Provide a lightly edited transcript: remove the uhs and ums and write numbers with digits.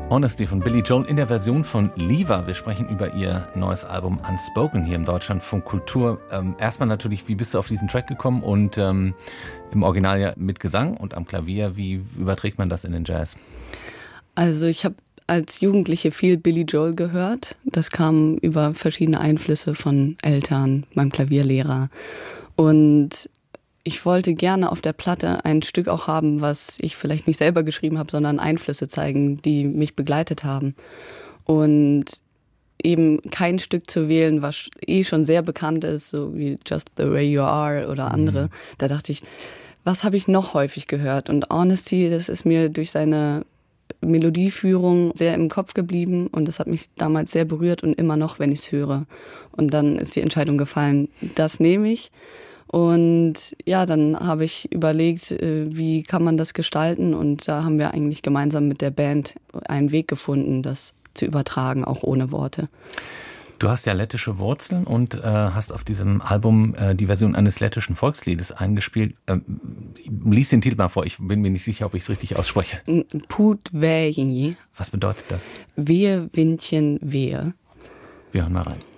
Honesty von Billy Joel in der Version von Liva. Wir sprechen über ihr neues Album Unspoken hier im Deutschlandfunk Kultur. Erstmal natürlich, wie bist du auf diesen Track gekommen? Und im Original ja mit Gesang und am Klavier. Wie überträgt man das in den Jazz? Also ich habe als Jugendliche viel Billy Joel gehört. Das kam über verschiedene Einflüsse von Eltern, meinem Klavierlehrer. Und ich wollte gerne auf der Platte ein Stück auch haben, was ich vielleicht nicht selber geschrieben habe, sondern Einflüsse zeigen, die mich begleitet haben. Und eben kein Stück zu wählen, was schon sehr bekannt ist, so wie Just the Way You Are oder andere. Da dachte ich, was habe ich noch häufig gehört? Und Honesty, das ist mir durch seine Melodieführung sehr im Kopf geblieben und das hat mich damals sehr berührt und immer noch, wenn ich es höre. Und dann ist die Entscheidung gefallen, das nehme ich. Und ja, dann habe ich überlegt, wie kann man das gestalten, und da haben wir eigentlich gemeinsam mit der Band einen Weg gefunden, das zu übertragen, auch ohne Worte. Du hast ja lettische Wurzeln und hast auf diesem Album die Version eines lettischen Volksliedes eingespielt. Lies den Titel mal vor, ich bin mir nicht sicher, ob ich es richtig ausspreche. Puut väinji. Was bedeutet das? Wehe, Windchen, wehe. Wir hören mal rein.